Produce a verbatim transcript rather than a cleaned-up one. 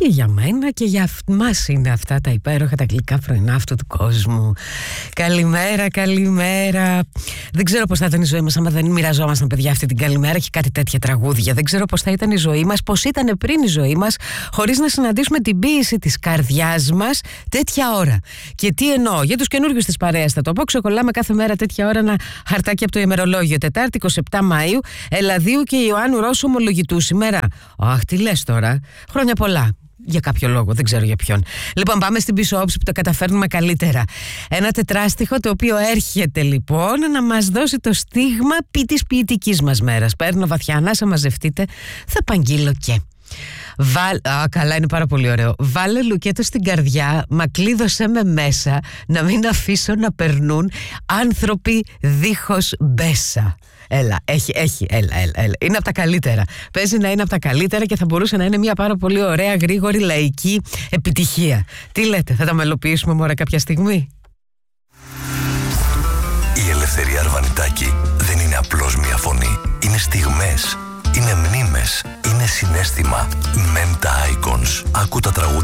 Και για μένα και για μας είναι αυτά τα υπέροχα, τα γλυκά πρωινά αυτού του κόσμου. Καλημέρα, καλημέρα. Δεν ξέρω πώς θα ήταν η ζωή μας άμα δεν μοιραζόμασταν, παιδιά, αυτή την καλημέρα και κάτι τέτοια τραγούδια. Δεν ξέρω πώς θα ήταν η ζωή μας, πώς ήταν πριν η ζωή μας, χωρίς να συναντήσουμε την ποίηση της καρδιάς μας τέτοια ώρα. Και τι εννοώ, για τους καινούργιους της παρέας θα το πω. Ξεκολλάμε κάθε μέρα τέτοια ώρα ένα χαρτάκι από το ημερολόγιο. Τετάρτη εικοστή εβδόμη Μαΐου, Ελλαδίου και Ιωάννου Ρώσου ομολογητού σήμερα. Αχ, τι λες τώρα. Χρόνια πολλά. Για κάποιο λόγο, δεν ξέρω για ποιον. Λοιπόν, πάμε στην πίσω όψη που τα καταφέρνουμε καλύτερα. Ένα τετράστιχο το οποίο έρχεται λοιπόν να μας δώσει το στίγμα πι της ποιητικής μας μέρας. Παίρνω βαθιά ανάσα, μαζευτείτε, θα παγγείλω και. Βάλ... Α, καλά, είναι πάρα πολύ ωραίο. Βάλε λουκέτο στην καρδιά, μα κλείδωσέ με μέσα, να μην αφήσω να περνούν άνθρωποι δίχως μπέσα. Έλα, έχει, έχει, έλα, έλα, έλα. Είναι από τα καλύτερα. Παίζει να είναι από τα καλύτερα και θα μπορούσε να είναι μια πάρα πολύ ωραία, γρήγορη, λαϊκή επιτυχία. Τι λέτε, θα τα μελοποιήσουμε μωρέ κάποια στιγμή? Η Ελευθερία Αρβανιτάκη δεν είναι απλώς μια φωνή. Είναι στιγμές, είναι μνήμες, είναι συναίσθημα. Menta Icons. Ακού τα τραγούδια